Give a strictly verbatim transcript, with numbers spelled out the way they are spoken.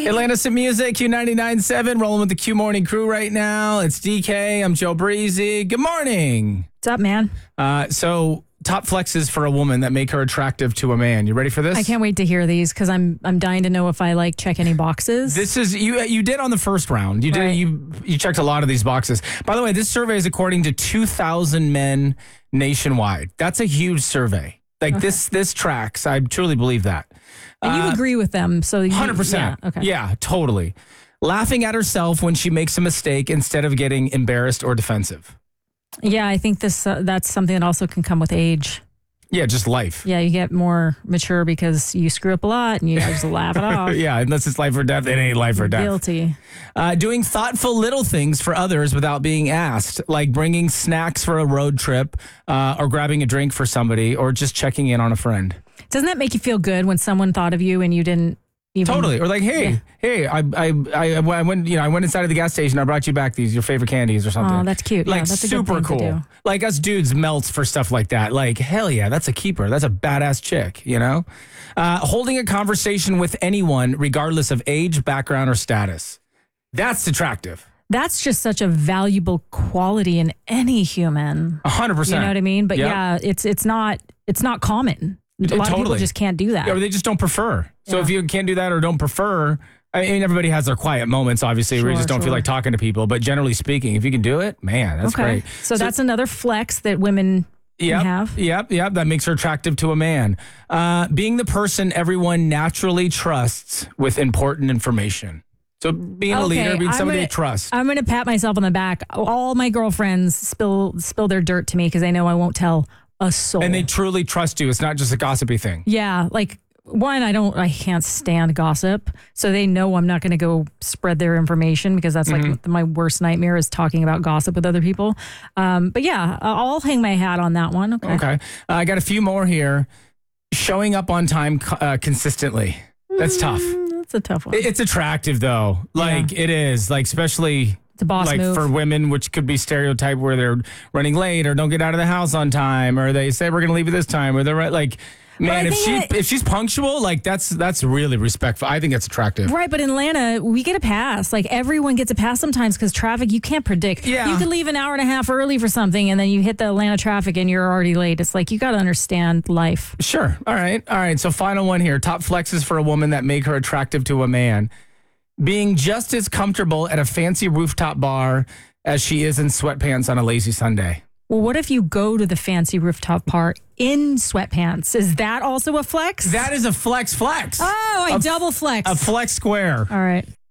Atlantis in Music, Q ninety-nine point seven, rolling with the Q Morning Crew right now. It's D K. I'm Joe Breezy. Good morning. What's up, man? Uh, so, top flexes for a woman that make her attractive to a man. You ready for this? I can't wait to hear these because I'm I'm dying to know if I like check any boxes. This is you. You did on the first round. You did. Right. You you checked a lot of these boxes. By the way, this survey is according to two thousand men nationwide. That's a huge survey. Like Okay. this. This tracks. I truly believe that. and you Uh, agree with them, so you, one hundred percent. Yeah, okay. Yeah, totally. Laughing at herself when she makes a mistake instead of getting embarrassed or defensive. Yeah, I think this uh, that's something that also can come with age. Yeah, just life. Yeah, you get more mature because you screw up a lot and you just laugh it off. Yeah, unless it's life or death, it ain't life or death. Guilty. Uh, doing thoughtful little things for others without being asked, like bringing snacks for a road trip uh, or grabbing a drink for somebody or just checking in on a friend. Doesn't that make you feel good when someone thought of you and you didn't even... Totally. Or like, hey, Yeah. hey, I, I, I, I went, you know, I went inside of the gas station. I brought you back these, your favorite candies or something. Oh, that's cute. Yeah, Like that's a good super thing to cool. do. Like us dudes melt for stuff like that. Like, hell yeah, that's a keeper. That's a badass chick, you know? Uh, holding a conversation with anyone, regardless of age, background, or status. That's attractive. That's just such a valuable quality in any human. A hundred percent. You know what I mean? But Yep. yeah, it's it's not it's not common. A lot of people Totally. just can't do that. Yeah, or they just don't prefer. So Yeah. if you can't do that or don't prefer, I mean, everybody has their quiet moments, obviously, where you Sure, just don't feel sure. like talking to people. But generally speaking, if you can do it, man, that's okay. great. So, that's another flex that women Yep, can have. yep, yep. That makes her attractive to a man. Uh, being the person everyone naturally trusts with important information. So being a Okay, leader, being I'm somebody gonna- to trust. I'm going to pat myself on the back. All my girlfriends spill spill their dirt to me because they know I won't tell a soul. And they truly trust you. It's not just a gossipy thing. yeah, like one, I don't, I can't stand gossip, so they know I'm not going to go spread their information because that's Mm-hmm. like my worst nightmare is talking about gossip with other people. Um, but yeah, I'll hang my hat on that one. Okay. Okay. Uh, I got a few more here. Showing up on time uh, consistently. That's tough. Mm, that's a tough one. It- It's attractive though. Like it is. Like especially It's a boss like move. for women, which could be stereotyped where they're running late or don't get out of the house on time, or they say we're gonna leave at this time, or they're right like man, I if she think it- if she's punctual, like that's that's really respectful. I think that's attractive. Right, but in Atlanta, we get a pass. Like everyone gets a pass sometimes because traffic, you can't predict. Yeah. You could leave an hour and a half early for something and then you hit the Atlanta traffic and you're already late. It's like you got to understand life. Sure. All right. All right. So final one here. Top flexes for a woman that make her attractive to a man. Being just as comfortable at a fancy rooftop bar as she is in sweatpants on a lazy Sunday. Well, what if you go to the fancy rooftop bar in sweatpants? Is that also a flex? That is a flex flex. oh, I a, double flex. A flex square. All right.